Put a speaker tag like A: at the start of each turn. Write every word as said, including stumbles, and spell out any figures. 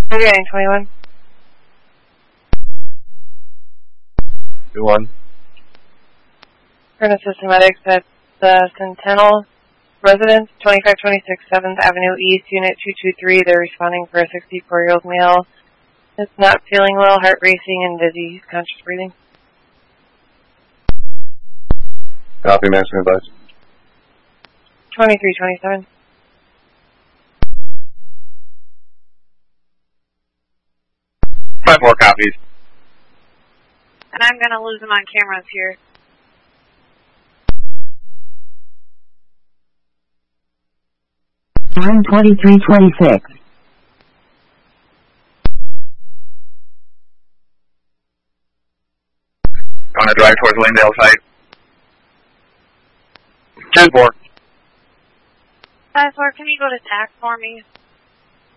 A: thirty-nine twenty-one.
B: two one.
A: Current Systematics at the Centennial Residence, twenty-five twenty-six seventh Avenue East, Unit two two three. They're responding for a sixty-four-year-old male. It's not feeling well, heart racing and dizzy, conscious breathing.
B: Copy, Maximum advice.
A: twenty-three twenty-seven.
B: Five more copies.
C: And I'm going to lose them on cameras here.
D: Time twenty-three twenty-six.
B: On a drive towards Lanedale site. ten four.
C: five four, can you go to T A C for me?